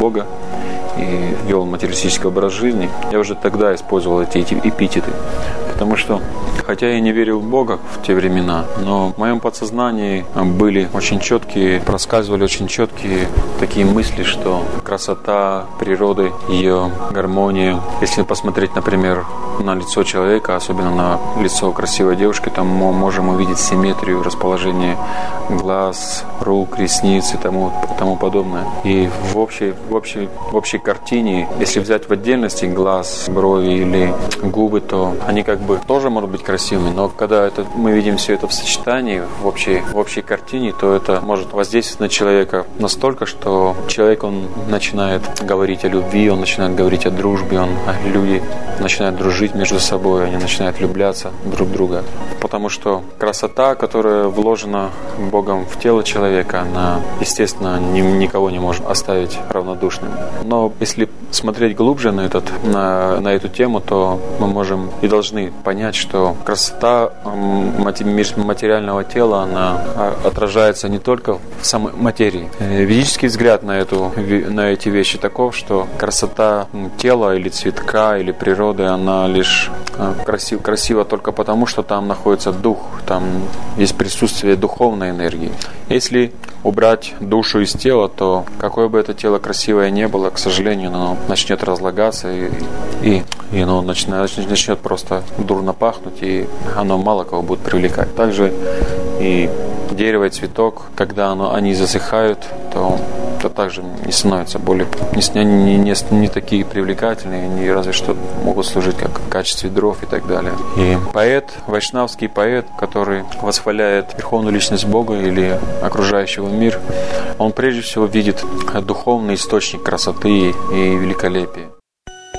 Бога и вел материалистический образ жизни, я уже тогда использовал эти эпитеты. Потому что, хотя я не верил в Бога в те времена, но в моем подсознании были очень четкие, проскальзывали очень четкие такие мысли, что красота природы, ее гармония. Если посмотреть, например, на лицо человека, особенно на лицо красивой девушки, там мы можем увидеть симметрию, расположение глаз, рук, ресниц и тому подобное. И в общей картине, если взять в отдельности глаз, брови или губы, то они как бы тоже могут быть красивыми, но когда мы видим все это в сочетании, в общей картине, то это может воздействовать на человека настолько, что человек, он начинает говорить о любви, он начинает говорить о дружбе, люди начинают дружить между собой, они начинают влюбляться друг в друга. Потому что красота, которая вложена Богом в тело человека, она, естественно, никого не может оставить равнодушным. Но если смотреть глубже на эту тему, то мы можем и должны понять, что красота материального тела, она отражается не только в самой материи. Ведический взгляд на эти вещи таков, что красота тела или цветка, или природы, она лишь красива только потому, что там находится дух, там есть присутствие духовной энергии. Если убрать душу из тела, то какое бы это тело красивое ни было, к сожалению, оно начнет разлагаться и оно начнет просто дурно пахнуть, и оно мало кого будет привлекать. Также и дерево и цветок, когда они засыхают, то также не становятся не такие привлекательные, они разве что могут служить как в качестве дров и так далее. И вайшнавский поэт, который восхваляет верховную личность Бога или окружающего мир, он прежде всего видит духовный источник красоты и великолепия.